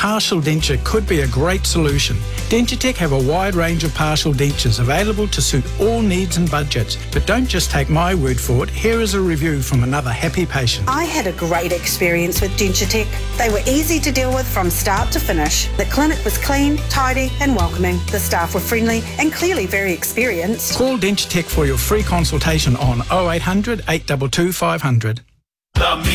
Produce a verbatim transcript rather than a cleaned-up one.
partial denture could be a great solution. Dentutech have a wide range of partial dentures available to suit all needs and budgets. But don't just take my word for it. Here is a review from another happy patient. I had a great experience with Dentutech. They were easy to deal with from start to finish. The clinic was clean, tidy and welcoming. The staff were friendly and clearly very experienced. Call Dentutech for your free consultation on oh eight hundred, eight two two, five hundred.